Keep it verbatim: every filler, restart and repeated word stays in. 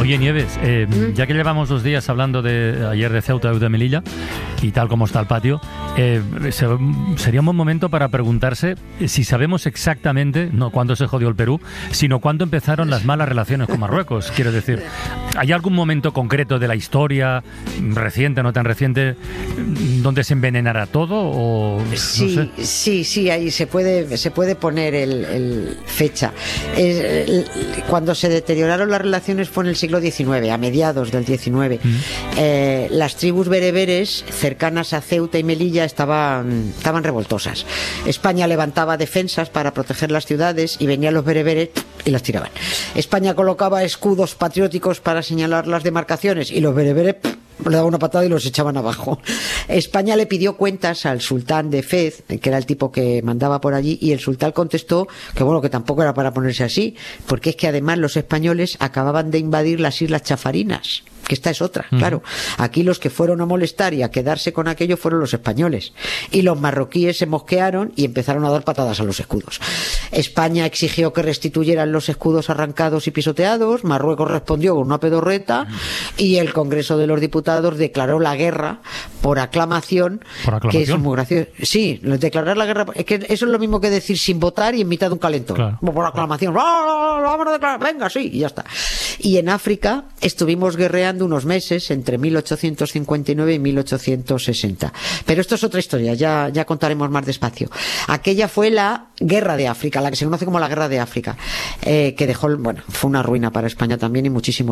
Oye, Nieves, eh, ¿Mm? ya que llevamos dos días hablando de ayer de Ceuta y de Melilla y tal como está el patio, eh, se, sería un buen momento para preguntarse si sabemos exactamente, no cuándo se jodió el Perú, sino cuándo empezaron las malas relaciones con Marruecos. Quiero decir, ¿hay algún momento concreto de la historia, reciente, no tan reciente, donde se envenenara todo? O, sí, no sé. sí, sí, ahí se puede, se puede poner el, el fecha. Es, el, cuando se deterioraron las relaciones fue en el siglo diecinueve, a mediados del diecinueve. Mm. Eh, las tribus bereberes cercanas a Ceuta y Melilla estaban, estaban revoltosas. España levantaba defensas para proteger las ciudades y venían los bereberes y las tiraban. España colocaba escudos patrióticos para señalar las demarcaciones y los bereberes le daban una patada y los echaban abajo. España le pidió cuentas al sultán de Fez, que era el tipo que mandaba por allí, y el sultán contestó que bueno, que tampoco era para ponerse así, porque es que además los españoles acababan de invadir las Islas Chafarinas, que esta es otra, uh-huh. claro. Aquí los que fueron a molestar y a quedarse con aquello fueron los españoles. Y los marroquíes se mosquearon y empezaron a dar patadas a los escudos. España exigió que restituyeran los escudos arrancados y pisoteados, Marruecos respondió con una pedorreta uh-huh. y el Congreso de los Diputados declaró la guerra por aclamación, ¿Por aclamación? que es muy gracioso. Sí, declarar la guerra, es que eso es lo mismo que decir sin votar y en mitad de un calentón. Claro. Por aclamación, vamos a declarar, venga, sí, y ya está. Y en África estuvimos guerreando unos meses entre mil ochocientos cincuenta y nueve y mil ochocientos sesenta. Pero esto es otra historia, ya, ya contaremos más despacio. Aquella fue la Guerra de África, la que se conoce como la Guerra de África, eh, que dejó, bueno, fue una ruina para España también y muchísimos